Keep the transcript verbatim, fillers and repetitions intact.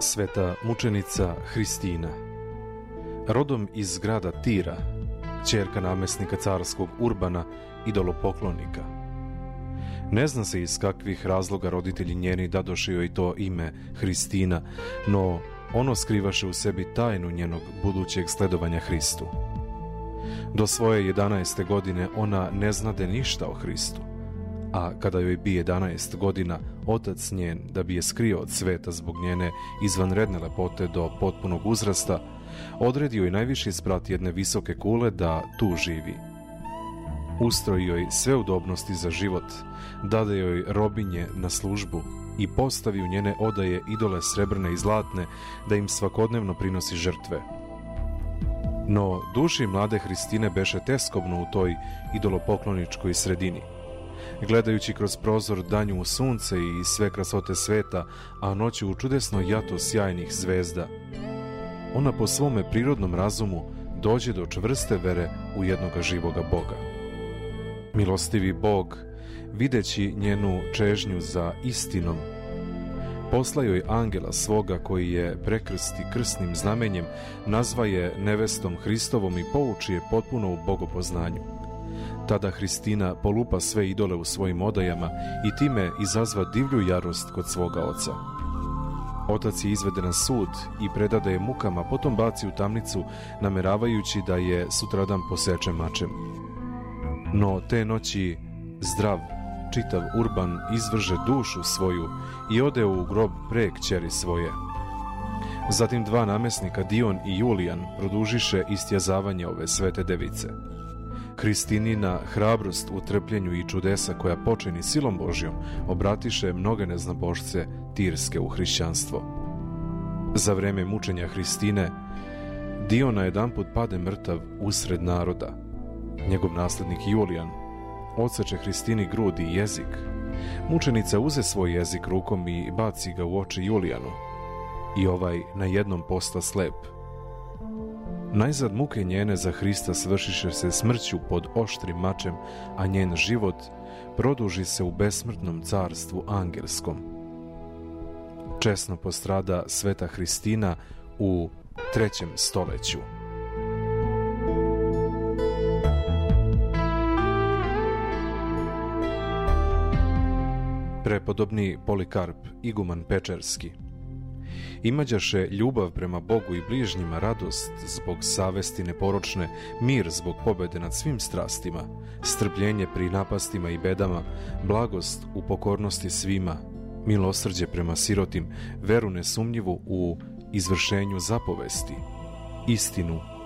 Sveta mučenica Hristina. Rodom iz grada Tira, ćerka namjesnika carskog Urbana, idolopoklonika. Ne zna se iz kakvih razloga roditelji njeni dadoše joj to ime Hristina, no ono skrivaše u sebi tajnu njenog budućeg sledovanja Hristu. Do svoje jedanaeste godine ona ne znade ništa o Hristu, a kada joj bi jedanaest godina, otac njen, da bi je skrio od sveta zbog njene izvanredne lepote do potpunog uzrasta, odredio joj najviši sprat jedne visoke kule da tu živi. Ustroji joj sve udobnosti za život, dade joj robinje na službu i postavi u njene odaje idole srebrne i zlatne da im svakodnevno prinosi žrtve. No duši mlade Hristine beše teskobno u toj idolopokloničkoj sredini. Gledajući kroz prozor danju u sunce i sve krasote sveta, a noću u čudesno jato sjajnih zvezda, ona po svome prirodnom razumu dođe do čvrste vere u jednoga živoga Boga. Milostivi Bog, videći njenu čežnju za istinom, posla joj angela svoga koji je prekrsti krsnim znamenjem, nazva je nevestom Hristovom i pouči je potpuno u bogopoznanju. Tada Hristina polupa sve idole u svojim odajama i time izazva divlju jarost kod svoga oca. Otac je izvede na sud i predade je mukama, potom baci u tamnicu, nameravajući da je sutradan poseče mačem. No te noći zdrav, čitav Urban izvrže dušu svoju i ode u grob pre kćeri svoje. Zatim dva namjesnika, Dion i Julijan, produžiše istjazavanje ove svete device. Hristinina hrabrost u trpljenju i čudesa koja počini silom Božjom obratiše mnoge neznabošce tirske u hrišćanstvo. Za vreme mučenja Hristine, Dion najedanput pade mrtav usred naroda. Njegov naslednik Julijan odseče Hristini grudi i jezik. Mučenica uze svoj jezik rukom i baci ga u oči Julijanu. I ovaj na jednom posta slep. Najzad muke njene za Hrista svršiše se smrću pod oštrim mačem, a njen život produži se u besmrtnom carstvu angelskom. Česno postrada sveta Hristina u trećem stoleću. Prepodobni Polikarp, iguman Pečerski. Imađaše ljubav prema Bogu i bližnjima, radost zbog savesti neporočne, mir zbog pobede nad svim strastima, strpljenje pri napastima i bedama, blagost u pokornosti svima, milosrđe prema sirotim, veru nesumnjivu u izvršenju zapovesti, istinu